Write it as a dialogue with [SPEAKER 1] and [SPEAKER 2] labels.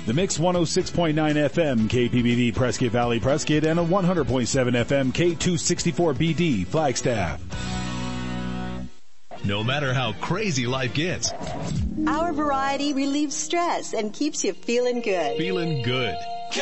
[SPEAKER 1] The Mix 106.9 FM KPBD Prescott Valley Prescott and a 100.7 FM K264BD Flagstaff.
[SPEAKER 2] No matter how crazy life gets,
[SPEAKER 3] our variety relieves stress and keeps you feeling good.
[SPEAKER 2] Feeling good.